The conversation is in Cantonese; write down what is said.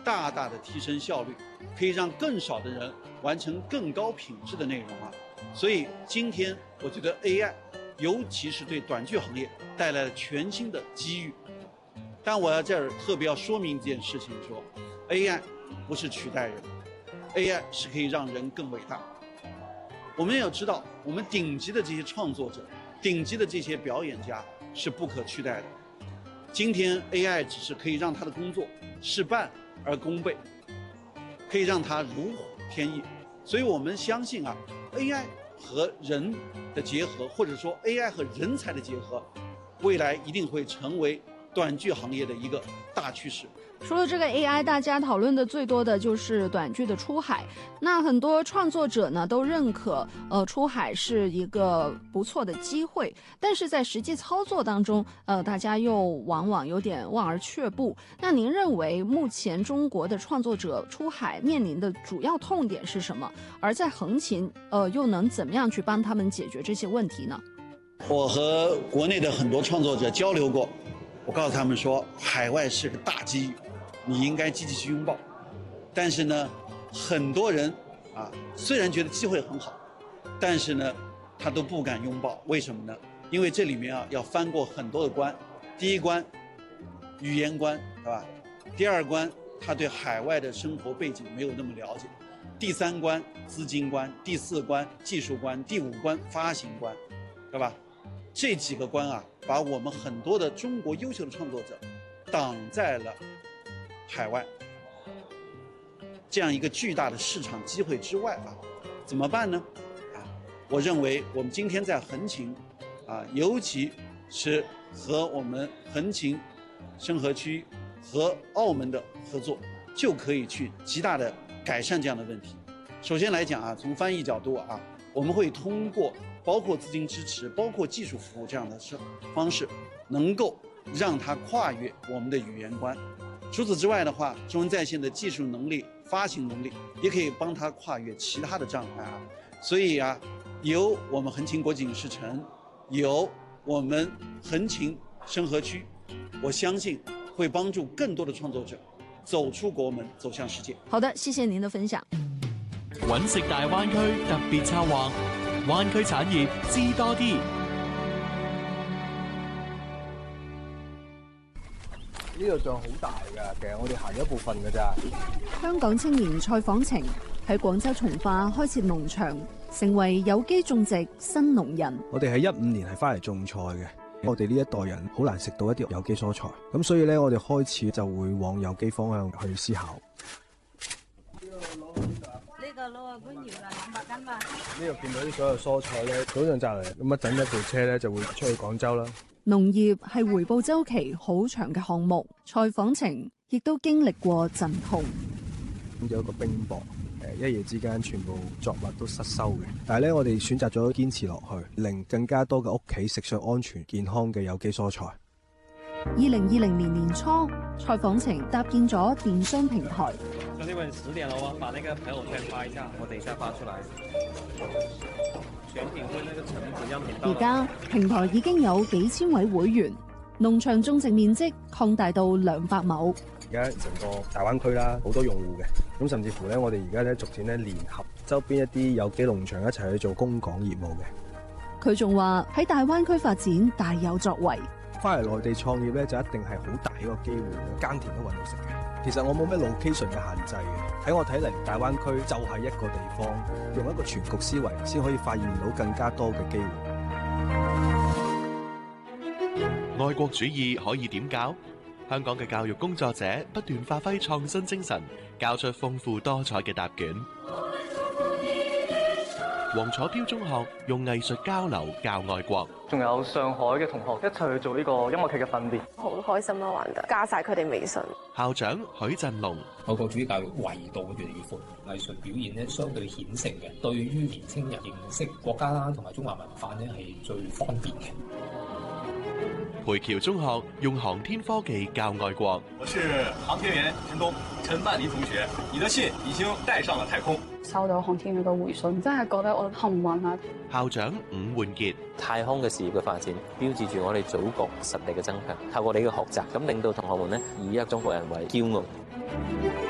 大大的提升效率，可以让更少的人完成更高品质的内容啊。所以今天我觉得 AI， 尤其是对短剧行业带来了全新的机遇。但我要这儿特别要说明一件事情，说 AI 不是取代人 ，AI 是可以让人更伟大。我们要知道，我们顶级的这些创作者、顶级的这些表演家是不可取代的。今天 AI 只是可以让他的工作事半而功倍，可以让他如虎添翼。所以我们相信啊 ，AI 和人的结合，或者说 AI 和人才的结合，未来一定会成为短剧行业的一个大趋势。 除了这个 AI， 大家讨论的最多的就是短剧的出海。那很多创作者呢都认可，出海是一个不错的机会，但是在实际操作当中，大家又往往有点望而却步。那您认为目前中国的创作者出海面临的主要痛点是什么？而在横琴，又能怎么样去帮他们解决这些问题呢？ 我和国内的很多创作者交流过，我告诉他们说，海外是个大机遇，你应该积极去拥抱。但是呢，很多人啊，虽然觉得机会很好，但是呢，他都不敢拥抱。为什么呢？因为这里面啊，要翻过很多的关。第一关，语言关，对吧？第二关，他对海外的生活背景没有那么了解。第三关，资金关。第四关，技术关。第五关，发行关，对吧？这几个关啊，把我们很多的中国优秀的创作者挡在了海外这样一个巨大的市场机会之外啊，怎么办呢？我认为我们今天在横琴啊，尤其是和我们横琴、深河区和澳门的合作，就可以去极大的改善这样的问题。首先来讲啊，从翻译角度啊，我们会通过包括资金支持、包括技术服务这样的方式，能够让它跨越我们的语言关。除此之外的话，中文在线的技术能力、发行能力也可以帮它跨越其他的障碍啊。所以啊，有我们横琴国际影视城，有我们横琴深河区，我相信会帮助更多的创作者走出國門，走向世界。 好的，謝謝您的分享。 揾食大灣區特別策劃，灣區產業知多啲。 呢度仲好大㗎，其實我哋行一部分㗎咋。 香港青年蔡訪晴喺廣州從化開設農場，成為有機種植新農人。 我哋喺15年係翻嚟種菜嘅。我哋呢一代人好難食到一啲有機蔬菜，咁所以咧，我哋開始就會往有機方向去思考。 呢個攞個官窯啦，200斤嘛。 呢度見到啲所有蔬菜咧，早上摘嚟，咁一陣一部車咧就會出去廣州啦。 農業係回報週期好長嘅項目，蔡訪晴亦都經歷過陣痛。 有一個冰雹。一夜之間全部作物都失收嘅，但係咧我哋選擇咗堅持落去，令更加多嘅屋企食上安全健康嘅有機蔬菜。 2020年年初，蔡訪晴搭建咗電商平台。 兄弟們10點了哦，把那個朋友圈發一下，我等一下發出來。選品會那個橙子樣品到。 而家平台已經有幾千位會員，農場種植面積擴大到200畝。 而家成個大灣區啦，好多用戶嘅，咁甚至乎咧，我哋而家咧逐漸咧聯合周邊一啲有機農場一齊去做供港業務嘅。 佢仲話喺大灣區發展大有作為。 翻嚟內地創業咧，就一定係好大一個機會，耕田都揾到食嘅。其實我冇咩 location 嘅限制嘅，喺我睇嚟，大灣區就係一個地方，用一個全局思維先可以發現到更加多嘅機會。 愛國主義可以點教？香港嘅教育工作者不斷發揮創新精神，交出豐富多彩嘅答卷。黃楚標中學用藝術交流教愛國， 仲有上海嘅同學一齊去做呢個音樂劇嘅訓練， 好開心啊！玩得加晒佢哋微信。 校長許振龍， 愛國主義教育維度越嚟越闊，藝術表現咧相對顯性嘅，對於年輕人認識國家啦同埋中華文化咧係最方便嘅。 培僑中學用航天科技教愛國。 我是航天員陳東，陳萬里同學，你的信已經帶上了太空。 收到航天員嘅回信，真係覺得我幸運啊！ 校長伍煥傑， 太空嘅事業嘅發展，標誌住我哋祖國實力嘅增強。透過你嘅學習，咁令到同學們咧以一個中國人為驕傲。